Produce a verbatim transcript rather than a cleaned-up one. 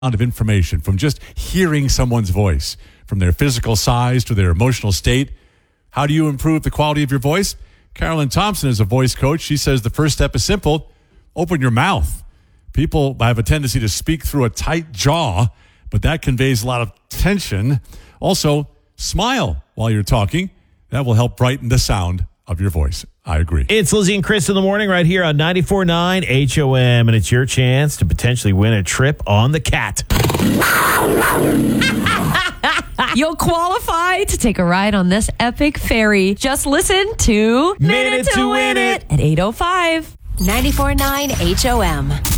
Of information from just hearing someone's voice, from their physical size to their emotional state. How do you improve the quality of your voice? Carolyn Thompson is a voice coach. She says the first step is simple. Open your mouth. People have a tendency to speak through a tight jaw, but that conveys a lot of tension. Also, smile while you're talking. That will help brighten the sound of your voice. I agree. It's Lizzie and Chris in the morning right here on ninety-four point nine H O M, and it's your chance to potentially win a trip on the Cat. You'll qualify to take a ride on this epic ferry. Just listen to Minute to Win It at eight oh five. ninety-four point nine H O M.